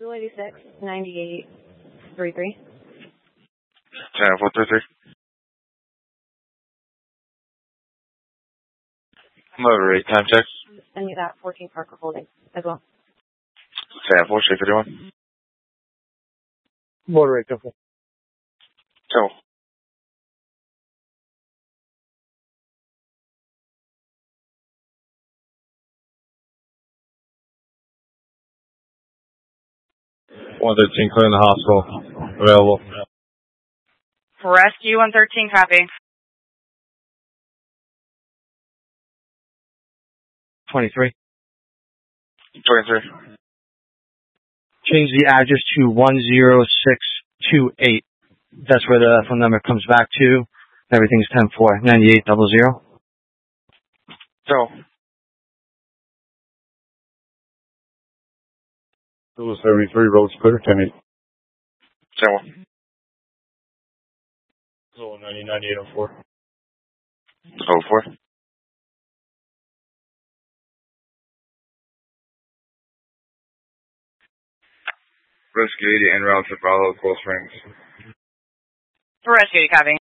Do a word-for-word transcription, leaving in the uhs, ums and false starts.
Blue eighty-six, ninety-eight, thirty-three. ten four thirty-three. Motor rate, time check. Send you that fourteen Parker holding as well. ten four, shape thirty-one. Motor rate, careful. ten. one thirteen, clear in the hospital. Available. Rescue one thirteen, copy. twenty-three. twenty-three. Change the address to one zero six two eight. That's where the phone number comes back to. Everything's ten four, ninety-eight double zero. So. Still seventy-three, road's clear, ten eight. ten one. Still ninety, ninety-eight oh four. oh four. Rescue eighty en route to Bravo, Coral Springs. Rescue, copy.